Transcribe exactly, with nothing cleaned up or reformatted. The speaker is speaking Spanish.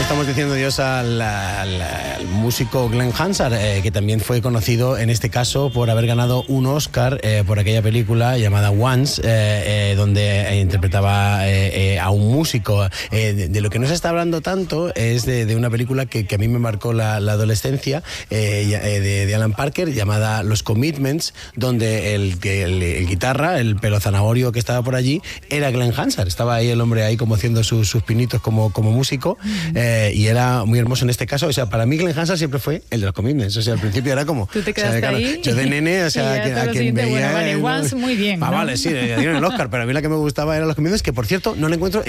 estamos diciendo adiós al, al, al músico Glenn Hansard, eh, que también fue conocido en este caso por haber ganado un Oscar eh, por aquella película llamada Once, eh, eh, donde interpretaba eh, eh, a un músico. Eh, de, de lo que no se está hablando tanto es de, de una película que, que a mí me marcó la, la adolescencia, eh, de, de Alan Parker, llamada Los Commitments, donde el, el, el guitarra, el pelo zanahorio que estaba por allí, era Glenn Hansard. Estaba ahí el hombre ahí como haciendo sus, sus pinitos como, como músico. Eh, y era muy hermoso en este caso. O sea, para mí Glenn Hansard siempre fue el de Los Commitments. O sea, al principio era como... Tú te quedaste, o sea, claro, ahí. yo de nene, o sea, que, a quien veía... Bueno, vale, eh, Once, muy bien, ah, ¿no? Vale, sí, le dieron el Oscar, pero a mí la que me gustaba era Los Commitments, que por cierto no la encuentro